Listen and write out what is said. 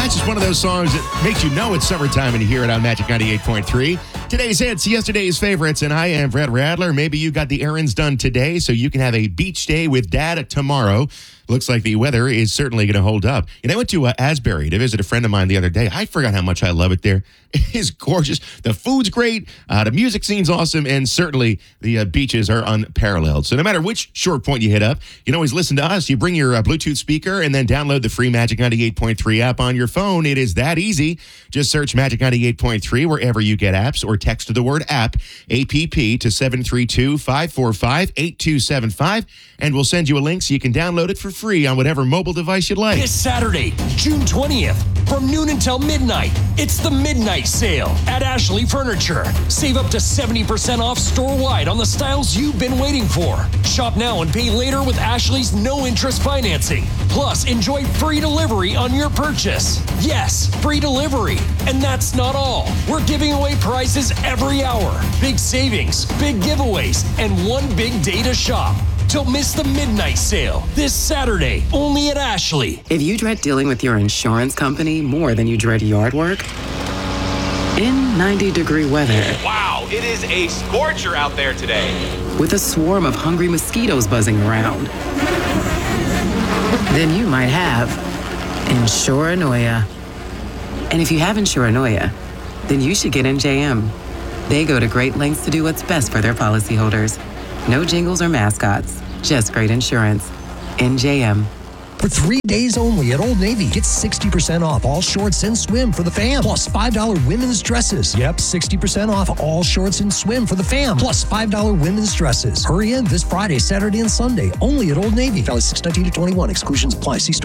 That's just one of those songs that makes you know it's summertime and you hear it on Magic 98.3. Today's hits, yesterday's favorites, and I am Brett Radler. Maybe you got the errands done today so you can have a beach day with Dad tomorrow. Looks like the weather is certainly going to hold up. And I went to Asbury to visit a friend of mine the other day. I forgot how much I love it there. It is gorgeous. The food's great. The music scene's awesome. And certainly the beaches are unparalleled. So no matter which short point you hit up, you can always listen to us. You bring your Bluetooth speaker and then download the free Magic 98.3 app on your phone. It is that easy. Just search Magic 98.3 wherever you get apps or text the word app, APP, to 732-545-8275. And we'll send you a link so you can download it for free on whatever mobile device you'd like. This Saturday, June 20th, from noon until midnight, it's the Midnight Sale at Ashley Furniture. Save up to 70% off store-wide on the styles you've been waiting for. Shop now and pay later with Ashley's no-interest financing. Plus, enjoy free delivery on your purchase. Yes, free delivery. And that's not all. We're giving away prizes every hour. Big savings, big giveaways, and one big day to shop. Don't miss the Midnight Sale this Saturday, only at Ashley. If you dread dealing with your insurance company more than you dread yard work, in 90-degree weather, wow, it is a scorcher out there today. With a swarm of hungry mosquitoes buzzing around, then you might have Insuranoia. And if you have Insuranoia, then you should get NJM. They go to great lengths to do what's best for their policyholders. No jingles or mascots, just great insurance. NJM. For 3 days only at Old Navy, get 60% off all shorts and swim for the fam. Plus $5 women's dresses. Yep, 60% off all shorts and swim for the fam. Plus $5 women's dresses. Hurry in this Friday, Saturday, and Sunday. Only at Old Navy. Valid 6/19 to 21. Exclusions apply. See store.